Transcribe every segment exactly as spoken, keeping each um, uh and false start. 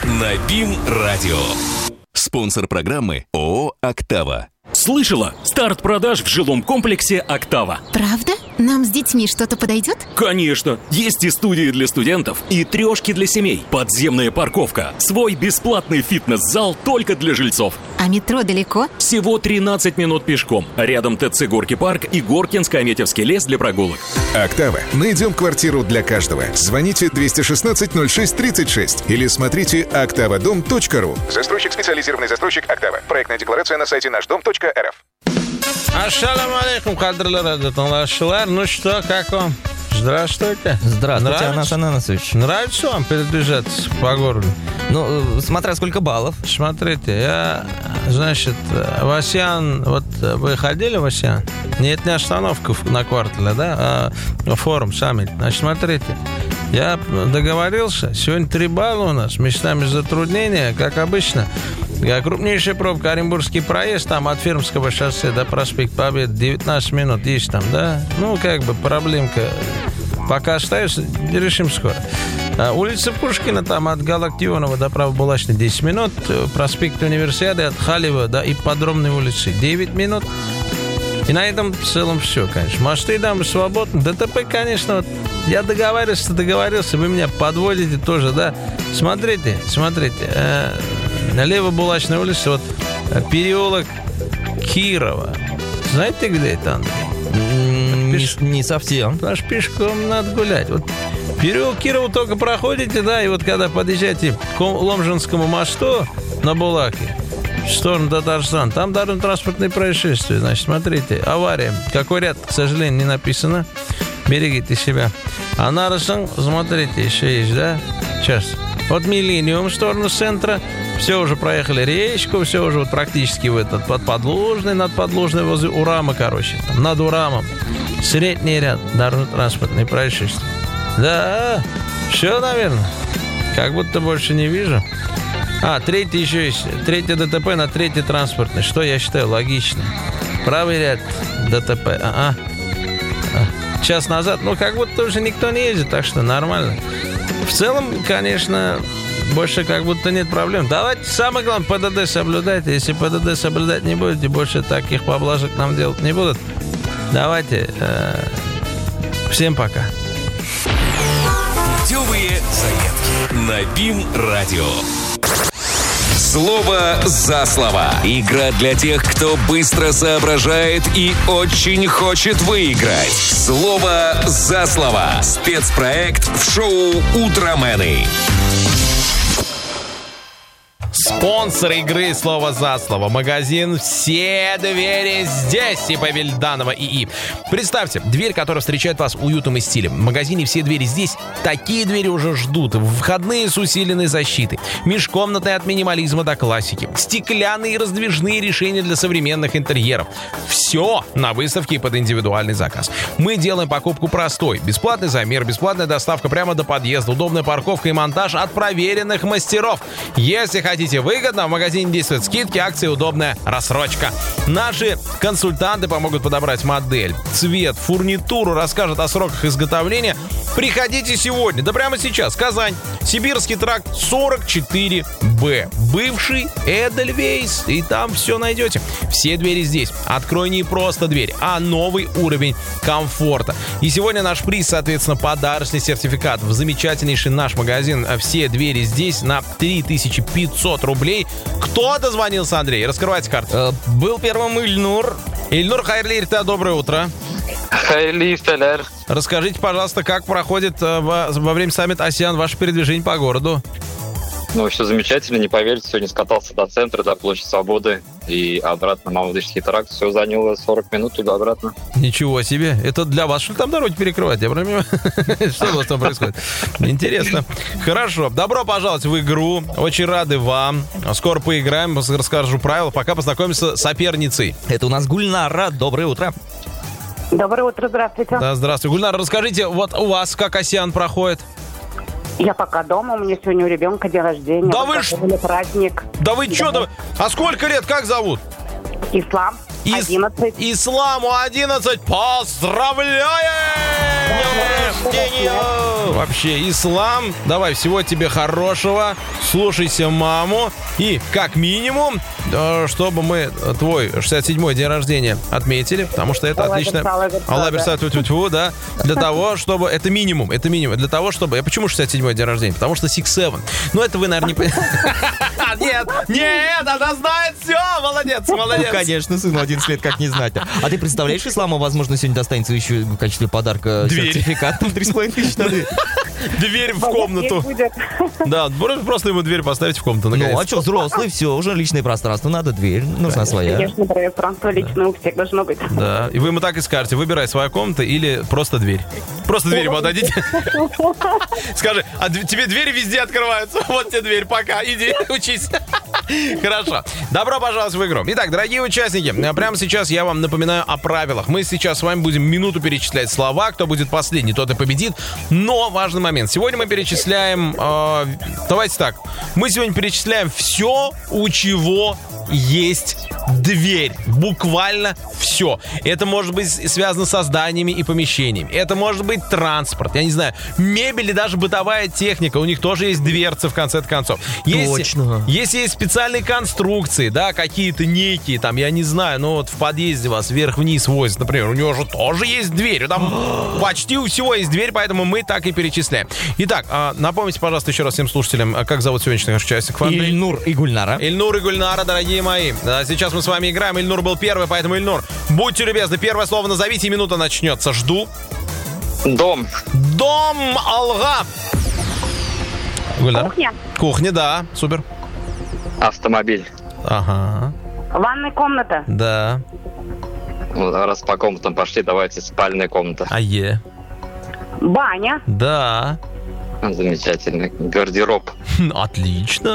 на БИМ-радио. Спонсор программы ООО «Октава». Слышала? Старт продаж в жилом комплексе «Октава». Правда? Нам с детьми что-то подойдет? Конечно! Есть и студии для студентов, и трешки для семей, подземная парковка, свой бесплатный фитнес-зал только для жильцов. А метро далеко? Всего тринадцать минут пешком. Рядом ТЦ «Горки парк» и Горкинско-Аметьевский лес для прогулок. «Октава». Найдем квартиру для каждого. Звоните двести шестнадцать ноль шесть тридцать шесть или смотрите октавадом точка ру. Застройщик, специализированный застройщик «Октава». Проектная декларация на сайте наш дом точка эр эф. Ассаламу алейкум, кадрлы радиотолашчылар. Ну что, как вам? Здравствуйте. Здравствуйте, Нравится? Анас Ананасович. Нравится вам передвижаться по городу? Ну, смотря сколько баллов. Смотрите, я, значит, в Асьян, вот вы ходили в Асьян? Нет, не остановка на квартале, да, а форум, саммит. Значит, смотрите, я договорился, сегодня три балла у нас, местами затруднения, как обычно. Крупнейшая пробка Оренбургский проезд, там от Фермского шоссе до проспекта Победы девятнадцать минут есть там, да? Ну, как бы проблемка. Пока остается, решим скоро. А улица Пушкина, там от Галактионова до Правобулачной десять минут. Проспект Универсиады от Халева до Ипподромной улицы девять минут. И на этом в целом все, конечно. Мосты там свободны. ДТП, конечно, вот я договаривался, договорился, вы меня подводите тоже, да? Смотрите, смотрите. Налево Булачная улица, вот переулок Кирова. Знаете, где это, Андрей? Пеш... Не, не совсем. Аж пешком надо гулять. Вот переулок Кирова только проходите, да, и вот когда подъезжаете к Ломжинскому мосту на Булаке, в сторону Татарстана, там дорожно-транспортные происшествия. Значит, смотрите, авария. Какой ряд, к сожалению, не написано. Берегите себя. А Нарасан, смотрите, еще есть, да? Сейчас. Вот Миллениум в сторону центра. Все уже проехали речку, все уже вот практически в этот под Подложный, над Подложной возле Урама, короче. Там, над Урамом. Средний ряд дорожно-транспортные происшествия. Да, все, наверное. Как будто больше не вижу. А, третий еще есть. Третий ДТП на третий транспортный. Что я считаю логично. Правый ряд ДТП. А-а. А. Час назад, ну, как будто уже никто не ездит, так что нормально. В целом, конечно, больше как будто нет проблем. Давайте, самое главное, ПДД соблюдайте. Если ПДД соблюдать не будете, больше таких поблажек нам делать не будут. Давайте. Э, всем пока. Путевые заметки на БИМ-радио. Слово за слово. Игра для тех, кто быстро соображает и очень хочет выиграть. Слово за слово. Спецпроект в шоу «Утромены». Спонсор игры «Слово за слово». Магазин «Все двери здесь» и Павельданова ИИ. Представьте, дверь, которая встречает вас уютом и стилем. В магазине «Все двери здесь» такие двери уже ждут. Входные с усиленной защитой. Межкомнатные от минимализма до классики. Стеклянные и раздвижные решения для современных интерьеров. Все на выставке и под индивидуальный заказ. Мы делаем покупку простой. Бесплатный замер, бесплатная доставка прямо до подъезда, удобная парковка и монтаж от проверенных мастеров. Если хотите выгодно, в магазине действуют скидки, акции, удобная рассрочка. Наши консультанты помогут подобрать модель, цвет, фурнитуру, расскажут о сроках изготовления. Приходите сегодня, да прямо сейчас. Казань, Сибирский тракт сорок четыре бэ, бывший Эдельвейс, и там все найдете. Все двери здесь. Открой не просто дверь, а новый уровень комфорта. И сегодня наш приз, соответственно, подарочный сертификат в замечательнейший наш магазин «Все двери здесь» на три тысячи пятьсот рублей. Кто дозвонился, Андрей? Раскрывайте карту. Э, был первым Ильнур. Ильнур Хайрлирта, доброе утро. Хайли, Столяр. Расскажите, пожалуйста, как проходит э, во, во время саммита «Асиан» ваше передвижение по городу? Ну, все замечательно, не поверите, сегодня скатался до центра, до площади Свободы и обратно на Мамадышский тракт. Все заняло сорок минут туда-обратно. Ничего себе. Это для вас, что ли, там дороги перекрывать? Я понимаю, что у вас там происходит? Интересно. Хорошо. Добро пожаловать в игру. Очень рады вам. Скоро поиграем, расскажу правила. Пока познакомимся с соперницей. Это у нас Гульнара. Доброе утро. Доброе утро, здравствуйте. Да, здравствуйте. Гульнара, расскажите, вот у вас как «Асиан» проходит? Я пока дома, у меня сегодня у ребенка день рождения. Да вы что? Праздник. Да вы что? Да... А сколько лет? Как зовут? Ислам. Ис- одиннадцать. Исламу одиннадцать. Поздравляем! Вообще, Ислам, давай, всего тебе хорошего. Слушайся маму. И, как минимум, э, чтобы мы твой шестьдесят седьмой день рождения отметили, потому что это Аллах отлично. берса, Аллах берса, Аллах да. берса, тьфу-тьфу-тьфу, да. Для того, чтобы... Это минимум, это минимум. Для того, чтобы... Я почему шестьдесят седьмой день рождения? Потому что шесть семь. Ну, это вы, наверное, не понимаете. Нет, нет, она знает все. Молодец, молодец. Ну, конечно, сыну одиннадцать лет, как не знать. А ты представляешь, Исламу, возможно, сегодня достанется еще в качестве подарка Дверь. сертификат на три с половиной тысячи на дверь. Дверь в комнату. Будет. Да, просто просто ему дверь поставить в комнату. Ну, а наконец. что, взрослый, все, уже личное пространство, надо дверь, нужна своя. Конечно, пространство личное у всех должно быть. Да, и вы ему так и скажете, выбирай своя комната или просто дверь. Просто дверь ему отдадите. Скажи, а д- тебе двери везде открываются. Вот тебе дверь, пока, иди, учись. Хорошо. Добро пожаловать в игру. Итак, дорогие участники, прямо сейчас я вам напоминаю о правилах. Мы сейчас с вами будем минуту перечислять слова. Кто будет последний, тот и победит. Но важный момент. Сегодня мы перечисляем... э, давайте так. Мы сегодня перечисляем все, у чего есть дверь. Буквально все. Это может быть связано со зданиями и помещениями. Это может быть транспорт. Я не знаю. Мебель и даже бытовая техника. У них тоже есть дверцы, в конце концов. Если, Точно. если есть специальные конструкции, да, какие-то некие, там, я не знаю, ну вот в подъезде вас вверх-вниз возят, например, у него же тоже есть дверь. Там почти у всего есть дверь, поэтому мы так и перечисляем. Итак, а, напомните, пожалуйста, еще раз всем слушателям, а, как зовут сегодняшних участников. Андрей? Ильнур и Гульнара. Ильнур и Гульнара, дорогие мои. А, Сейчас мы с вами играем. Ильнур был первый, поэтому, Ильнур, будьте любезны, первое слово назовите, и минута начнется. Жду. Дом. Дом Алга. Гульнара? Кухня. Кухня, да. Супер. Автомобиль. Ага. Ванная комната. Да. Ну, раз по комнатам пошли, давайте спальная комната. Ае. Баня. Да. Замечательно. Гардероб. Отлично.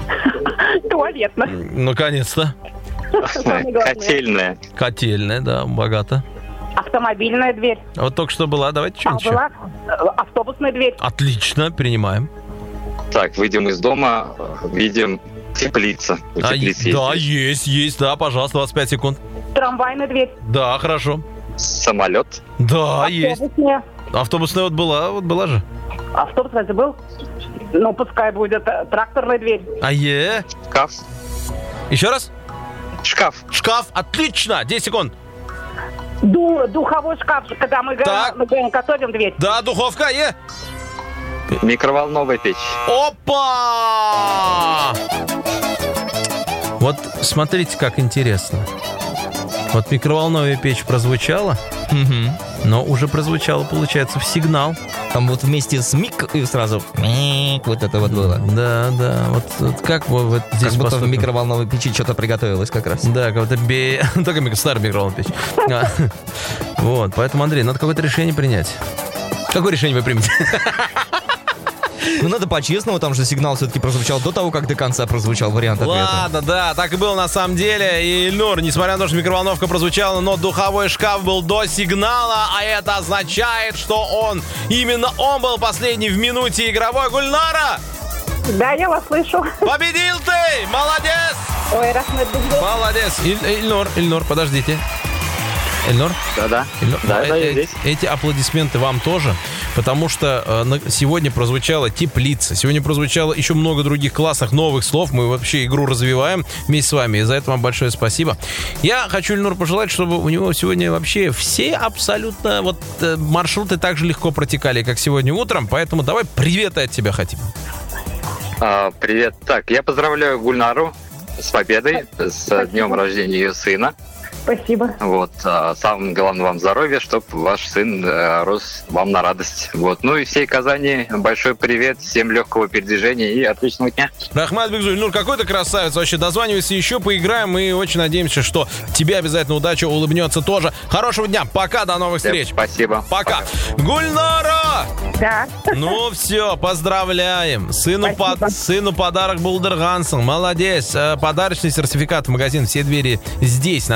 Туалетная. Наконец-то. Самое главное. Котельная. Котельная, да, богато. Автомобильная дверь. Вот только что была, давайте А что-нибудь еще. была э, автобусная дверь. Отлично, принимаем. Так, выйдем из дома, видим теплица. У А, теплицы да, есть есть, есть, да, пожалуйста, двадцать пять секунд. Трамвайная дверь. Да, хорошо. самолет. Да, есть. Автобусная. Автобусная вот была, вот была же. Автобус разве был? Ну, пускай будет э, тракторная дверь. Ае. Шкаф. Еще раз. Шкаф. Шкаф, отлично, десять секунд. Ду- духовой шкаф, когда мы, Так. га- мы га- готовим дверь. Да, духовка, е. Микроволновая печь. Опа! Вот смотрите, как интересно. Вот микроволновая печь прозвучала, Мгм. но уже прозвучало, получается, в сигнал. Там вот вместе с мик и сразу мик, вот это вот было. Да, да. Вот, вот как вы вот здесь Как будто в поступим? микроволновой печи что-то приготовилось как раз. Да, как будто бе... Только микро... старая микроволновая печь. А. Вот, поэтому, Андрей, надо какое-то решение принять. Какое решение вы примете? Ну, надо по-честному, там же сигнал все-таки прозвучал до того, как до конца прозвучал вариант ответа. Ладно, да, так и было на самом деле. И, Ильнур, несмотря на то, что микроволновка прозвучала, но духовой шкаф был до сигнала, а это означает, что он, именно он был последний в минуте игровой. Гульнара, Да, я вас слышу. победил ты! Молодец! Ой, Рахмет, Бигдо. Молодец! Иль- Ильнур, Ильнур, подождите. Ильнур? Да-да. Ильнур, Да, э- да, я э- здесь. Эти аплодисменты вам тоже, потому что э, на- сегодня прозвучала теплица, сегодня прозвучало еще много других классных новых слов, мы вообще игру развиваем вместе с вами, и за это вам большое спасибо. Я хочу Ильнуру пожелать, чтобы у него сегодня вообще все абсолютно вот э, маршруты так же легко протекали, как сегодня утром, поэтому давай приветы от тебя хотим. А, привет. Так, я поздравляю Гульнару с победой, с днем рождения ее сына. Спасибо. Вот, а, самое главное вам здоровья, чтобы ваш сын э, рос вам на радость. Вот, ну и всей Казани большой привет, всем легкого передвижения и отличного дня. Рахмат Бигзу, Ильнур, какой ты красавец. Вообще, дозванивайся еще, поиграем. Мы очень надеемся, что тебе обязательно удача улыбнется тоже. Хорошего дня. Пока, до новых Всем встреч. спасибо. Пока. Гульнара! Да. Ну все, поздравляем. Сыну, Спасибо. под, сыну подарок Булдергансен. Молодец. Э, Подарочный сертификат в магазин «Все двери здесь» на три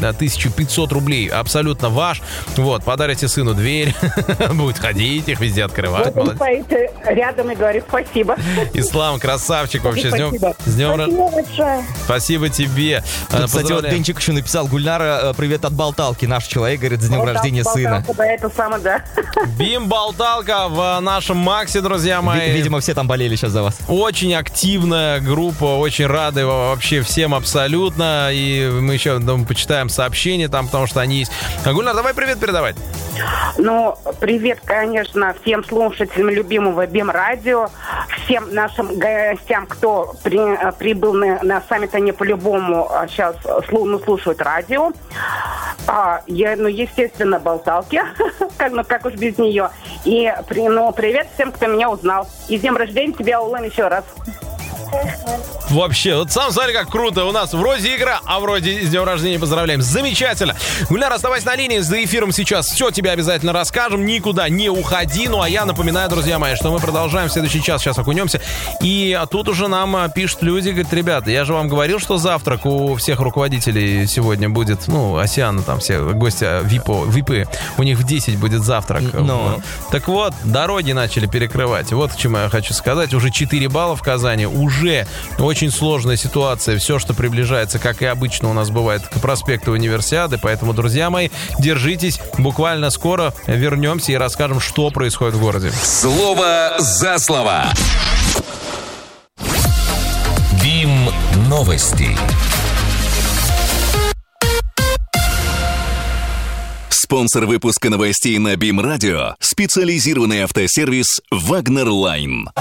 тысяча пятьсот рублей абсолютно ваш. Вот, подарите сыну дверь, будет ходить, их везде открывать. Вот он стоит рядом и говорит спасибо. Ислам, красавчик вообще. С днем, с днем Спасибо большое. Спасибо тебе. Тут, кстати, вот Денчик еще написал: Гульнара, привет от Болталки. Наш человек, говорит, с днем Болталка, рождения сына. Болталка, да, это самое, да. Бим Болталка в нашем Максе, друзья мои. Видимо, все там болели сейчас за вас. Очень активная группа, очень рады вообще всем абсолютно. И мы еще, думаю, почитаем сообщения там, потому что они есть. Гульнар, давай привет передавать. Ну, привет, конечно, всем слушателям любимого БИМ-радио, всем нашим гостям, кто при, прибыл на, на саммит, они по-любому сейчас слу, ну, слушают радио. А, я, ну, естественно, Болталки, как, ну, как уж без нее. И при, ну, привет всем, кто меня узнал. И с днем рождения тебя, Улан, еще раз. Вообще, вот сам смотри, как круто. У нас вроде игра, а вроде с днем рождения поздравляем. Замечательно. Гульнар, оставайся на линии. За эфиром сейчас все тебе обязательно расскажем. Никуда не уходи. Ну, а я напоминаю, друзья мои, что мы продолжаем в следующий час. Сейчас окунемся. И тут уже нам пишут люди, говорят: ребята, я же вам говорил, что завтрак у всех руководителей сегодня будет, ну, Осиана, там все гости випо, випы, у них в десять будет завтрак. Но. Так вот, дороги начали перекрывать. Вот к чему я хочу сказать. Уже четыре балла в Казани. Уже очень сложная ситуация. Все, что приближается, как и обычно у нас бывает, к проспекту Универсиады. Поэтому, друзья мои, держитесь. Буквально скоро вернемся и расскажем, что происходит в городе. Слово за слово. БИМ новости. Спонсор выпуска новостей на БИМ радио — специализированный автосервис «Вагнер Лайн».